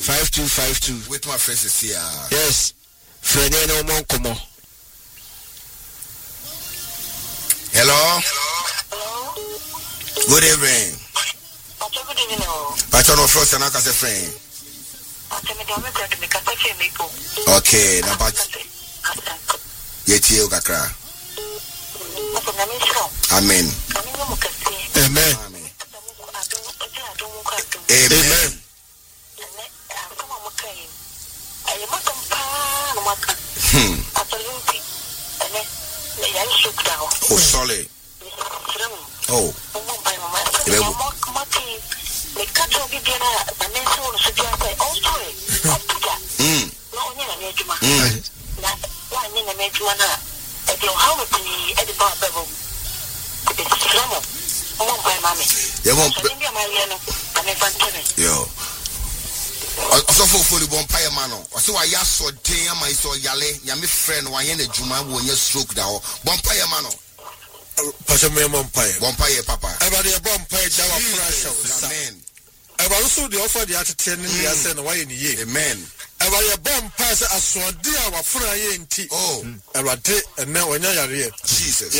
5252. With my friends is here. Yes. Friend no more come on. Hello. Good evening. But no first and I can say friend. Okay, now but yet you kakra. Amen. Amen. Amen. Oh, solid. Oh. Yo. Also for fully bonfire mano. So I saw Tia my so yale, yami friend, why in the Juma when you stroke down. Bonfire mano. Pasame bonfire. Bonfire papa. Everybody a bonfire jawa fresh. Amen. I also the offer the attitude in the ascent away in the year. Amen. Everybody a bomb pass as one dear our fry in tea. Oh. Everybody and now when you're here. Jesus.